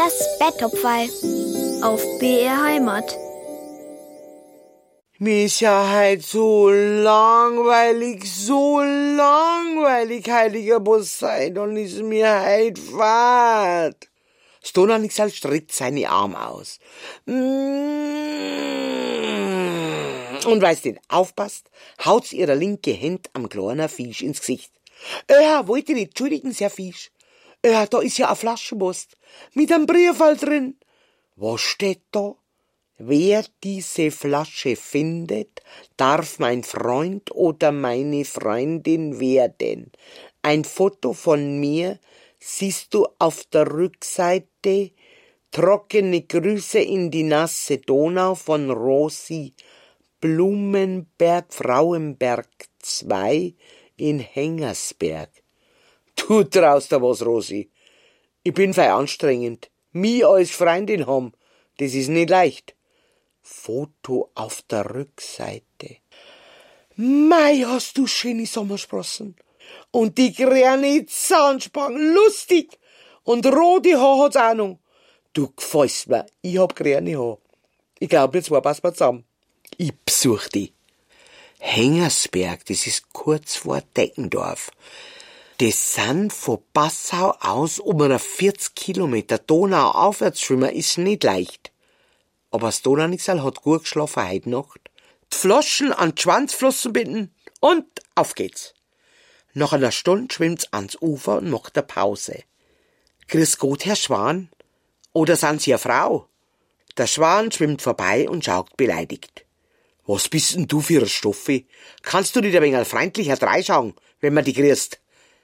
Das Betthupferl auf BR Heimat. Mir ist ja halt so langweilig, heiliger Poseidon, und ist mir halt fad. Das Donaulichsal streckt seine Arme aus. Und weil's nicht aufpasst, haut's ihre linke Hand am kleinen Fisch ins Gesicht. Wollt ihr nicht entschuldigen, Herr Fisch? Da ist ja eine Flaschenpost mit einem Briefall drin. Was steht da? Wer diese Flasche findet, darf mein Freund oder meine Freundin werden. Ein Foto von mir siehst du auf der Rückseite. Trockene Grüße in die nasse Donau von Rosi Blumenberg, Frauenberg 2 in Hengersberg. Du traust da was, Rosi. Ich bin fei anstrengend. Mi als Freundin haben, das ist nicht leicht. Foto auf der Rückseite. Mei, hast du schöne Sommersprossen. Und die grüne Zahnspangen, lustig. Und rote Haare hat's auch noch. Du gefällst mir, ich hab grüne Haare. Ich glaub, jetzt passen wir zusammen. Ich besuch die. Hengersberg, das ist kurz vor Deckendorf. Das sind von Passau aus um 40 Kilometer Donau aufwärts schwimmen, ist nicht leicht. Aber das Donaulichsal hat gut geschlafen heute Nacht. Die Flaschen an die Schwanzflossen binden und auf geht's. Nach einer Stunde schwimmt's ans Ufer und macht eine Pause. Grüß Gott, Herr Schwan. Oder sind Sie eine Frau? Der Schwan schwimmt vorbei und schaut beleidigt. Was bist denn du für eine Stoffe? Kannst du nicht ein wenig freundlicher dreischauen, wenn man die grüßt?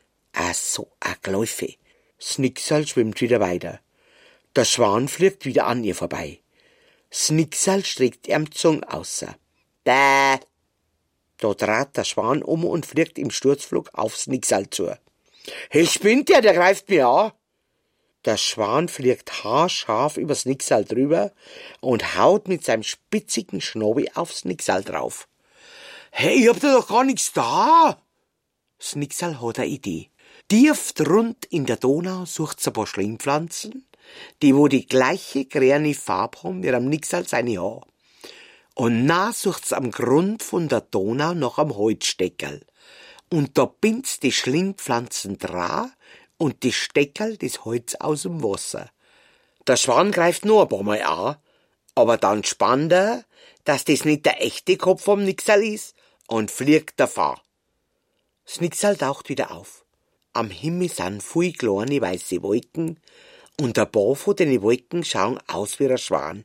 So eine Gläufe. Snicksal schwimmt wieder weiter. Der Schwan fliegt wieder an ihr vorbei. Snicksal streckt ihm die Zunge außer. Bäh! Da dreht der Schwan um und fliegt im Sturzflug auf Snicksal zu. Hey, spinnt der greift mir an! Der Schwan fliegt haarscharf über Snicksal drüber und haut mit seinem spitzigen Schnabel auf Snicksal drauf. Hey, ich hab da doch gar nichts da! Snicksal hat eine Idee. Tief rund in der Donau sucht's ein paar Schlingpflanzen, die wo die gleiche grüne Farbe haben wie am Nixal seine Haare. Und nah sucht's am Grund von der Donau nach am Holzsteckerl. Und da bindt's die Schlingpflanzen dran und die Steckerl das Holz aus dem Wasser. Der Schwan greift nur ein paar Mal an, aber dann spannt er, dass das nicht der echte Kopf vom Nixal ist und fliegt davon. Das Nixal taucht wieder auf. Am Himmel sind viele kleine weiße Wolken und ein paar von den Wolken schauen aus wie ein Schwan.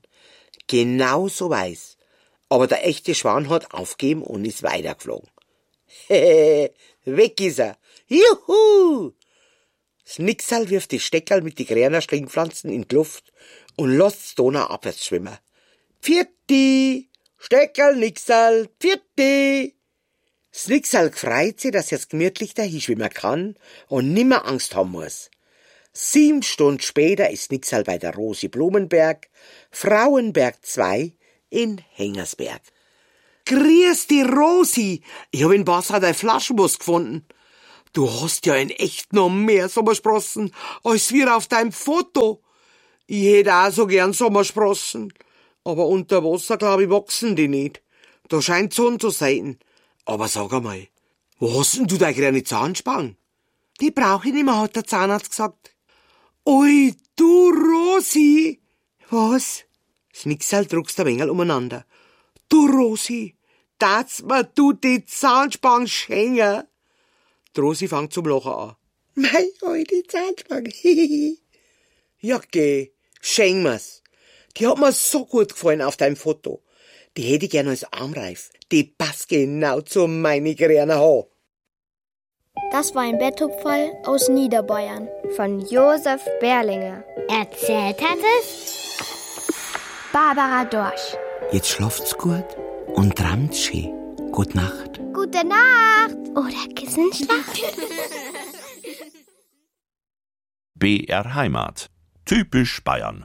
Genauso weiß. Aber der echte Schwan hat aufgegeben und ist weitergeflogen. Weg ist er. Juhu! Das Nixal wirft die Steckerl mit die grünen Schlingpflanzen in die Luft und lässt die Donau abwärts schwimmen. Pfirti! Steckerl, Nixal, Pfirti! Das Nixal freut sich, dass er jetzt gemütlich dahin schwimmen kann und nimmer Angst haben muss. 7 Stunden später ist Nixal bei der Rosi Blumenberg, Frauenberg 2 in Hengersberg. Grüß die Rosi, ich hab in Basra dein Flaschenpost gefunden. Du hast ja in echt noch mehr Sommersprossen als wir auf deinem Foto. Ich hätte auch so gern Sommersprossen, aber unter Wasser, glaub ich, wachsen die nicht. Da scheint Sonne zu sein. Aber sag einmal, wo hast denn du deine grüne Zahnspange? Die brauch ich nicht mehr, hat der Zahnarzt gesagt. Ui, du Rosi! Was? Das Nixal druckst ein wenig umeinander. Du Rosi, darfst mir du die Zahnspange schenken? Die Rosi fängt zum Lachen an. Mei, die Zahnspange, Ja, geh, schenk mir's. Die hat mir so gut gefallen auf deinem Foto. Die hätte ich gern als Armreif. Die passt genau zu meinen grünen Haaren. Das war ein Betthupferl aus Niederbayern von Josef Berlinger. Erzählt hat es Barbara Dorsch. Jetzt schlaft's gut und träumt schön. Gute Nacht. Gute Nacht. Oder Kissenschlaf. BR Heimat. Typisch Bayern.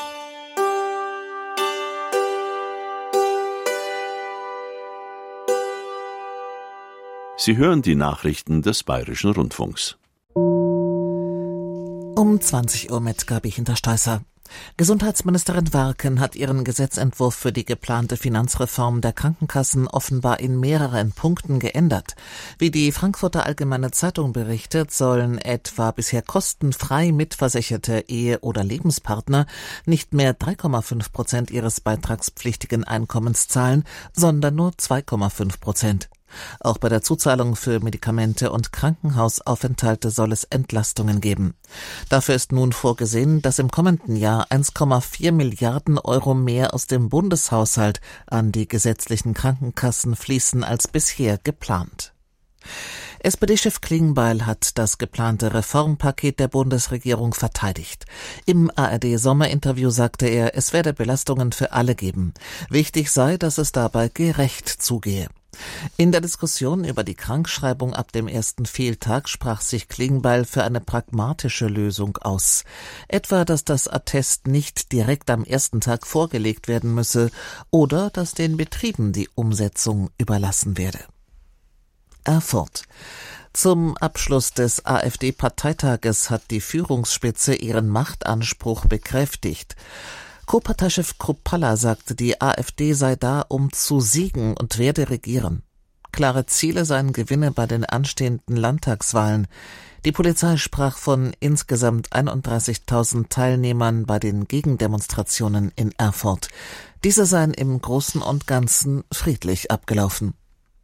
Sie hören die Nachrichten des Bayerischen Rundfunks. Um 20 Uhr mit Gabi Hintersteißer. Gesundheitsministerin Warken hat ihren Gesetzentwurf für die geplante Finanzreform der Krankenkassen offenbar in mehreren Punkten geändert. Wie die Frankfurter Allgemeine Zeitung berichtet, sollen etwa bisher kostenfrei mitversicherte Ehe- oder Lebenspartner nicht mehr 3,5% ihres beitragspflichtigen Einkommens zahlen, sondern nur 2,5%. Auch bei der Zuzahlung für Medikamente und Krankenhausaufenthalte soll es Entlastungen geben. Dafür ist nun vorgesehen, dass im kommenden Jahr 1,4 Milliarden Euro mehr aus dem Bundeshaushalt an die gesetzlichen Krankenkassen fließen als bisher geplant. SPD-Chef Klingbeil hat das geplante Reformpaket der Bundesregierung verteidigt. Im ARD-Sommerinterview sagte er, es werde Belastungen für alle geben. Wichtig sei, dass es dabei gerecht zugehe. In der Diskussion über die Krankschreibung ab dem ersten Fehltag sprach sich Klingbeil für eine pragmatische Lösung aus. Etwa, dass das Attest nicht direkt am ersten Tag vorgelegt werden müsse oder dass den Betrieben die Umsetzung überlassen werde. Erfurt. Zum Abschluss des AfD-Parteitages hat die Führungsspitze ihren Machtanspruch bekräftigt. Co-Parteichef Kruppalla sagte, die AfD sei da, um zu siegen und werde regieren. Klare Ziele seien Gewinne bei den anstehenden Landtagswahlen. Die Polizei sprach von insgesamt 31.000 Teilnehmern bei den Gegendemonstrationen in Erfurt. Diese seien im Großen und Ganzen friedlich abgelaufen.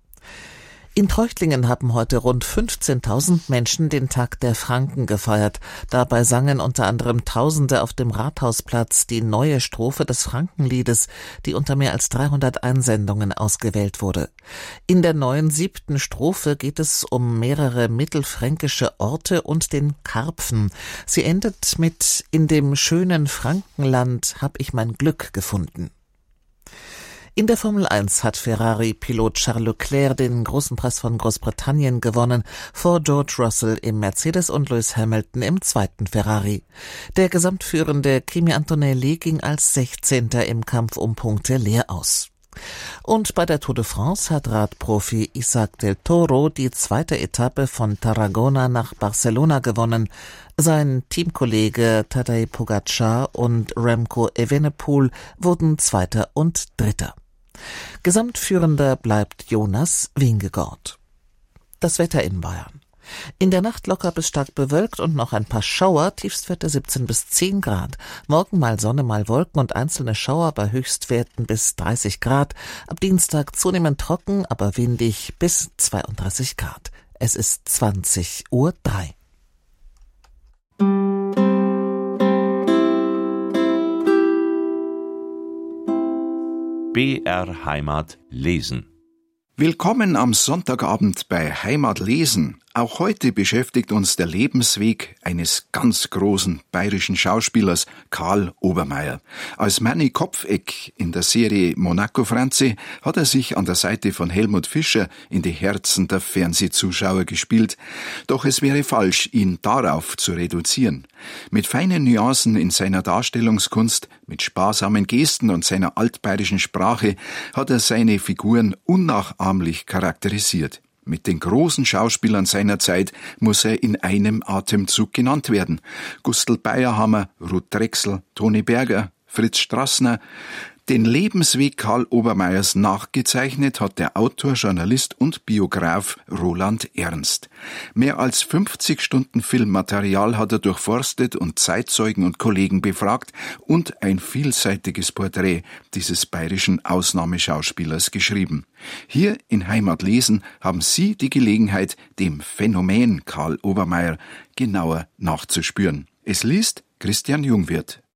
In Treuchtlingen haben heute rund 15.000 Menschen den Tag der Franken gefeiert. Dabei sangen unter anderem Tausende auf dem Rathausplatz die neue Strophe des Frankenliedes, die unter mehr als 300 Einsendungen ausgewählt wurde. In der neuen 7. Strophe geht es um mehrere mittelfränkische Orte und den Karpfen. Sie endet mit »In dem schönen Frankenland hab ich mein Glück gefunden«. In der Formel 1 hat Ferrari-Pilot Charles Leclerc den großen Preis von Großbritannien gewonnen, vor George Russell im Mercedes und Lewis Hamilton im zweiten Ferrari. Der gesamtführende Kimi Antonelli ging als 16. im Kampf um Punkte leer aus. Und bei der Tour de France hat Radprofi Isaac del Toro die zweite Etappe von Tarragona nach Barcelona gewonnen. Sein Teamkollege Tadej Pogačar und Remco Evenepoel wurden Zweiter und Dritter. Gesamtführender bleibt Jonas Vingegaard. Das Wetter in Bayern. In der Nacht locker bis stark bewölkt und noch ein paar Schauer, Tiefstwerte 17 bis 10 Grad. Morgen mal Sonne, mal Wolken und einzelne Schauer bei Höchstwerten bis 30 Grad. Ab Dienstag zunehmend trocken, aber windig bis 32 Grad. Es ist 20:03 Uhr. BR Heimat lesen. Willkommen am Sonntagabend bei Heimat lesen. Auch heute beschäftigt uns der Lebensweg eines ganz großen bayerischen Schauspielers, Karl Obermaier. Als Manny Kopfeck in der Serie Monaco Franze hat er sich an der Seite von Helmut Fischer in die Herzen der Fernsehzuschauer gespielt. Doch es wäre falsch, ihn darauf zu reduzieren. Mit feinen Nuancen in seiner Darstellungskunst, mit sparsamen Gesten und seiner altbayerischen Sprache hat er seine Figuren unnachahmlich charakterisiert. Mit den großen Schauspielern seiner Zeit muss er in einem Atemzug genannt werden. Gustl Bayerhammer, Ruth Drexel, Toni Berger, Fritz Strassner. Den Lebensweg Karl Obermaiers nachgezeichnet hat der Autor, Journalist und Biograf Roland Ernst. Mehr als 50 Stunden Filmmaterial hat er durchforstet und Zeitzeugen und Kollegen befragt und ein vielseitiges Porträt dieses bayerischen Ausnahmeschauspielers geschrieben. Hier in Heimat lesen haben Sie die Gelegenheit, dem Phänomen Karl Obermaier genauer nachzuspüren. Es liest Christian Jungwirth.